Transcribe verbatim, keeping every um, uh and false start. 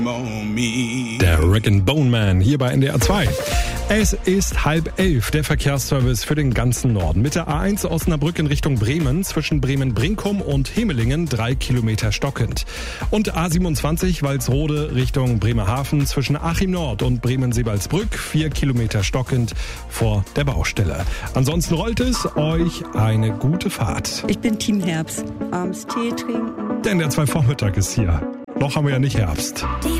Der Rag and Bone Man hier bei N D R zwei. Es ist halb elf, der Verkehrsservice für den ganzen Norden. Mit der A eins Osnabrück in Richtung Bremen, zwischen Bremen-Brinkum und Hemelingen, drei Kilometer stockend. Und A siebenundzwanzig Walsrode Richtung Bremerhaven, zwischen Achim Nord und Bremen-Seebaldsbrück, vier Kilometer stockend vor der Baustelle. Ansonsten rollt es, euch eine gute Fahrt. Ich bin Team Herbst. Abends Tee trinken. Der N D R zwei Vormittag ist hier. Noch haben wir ja nicht Herbst. Die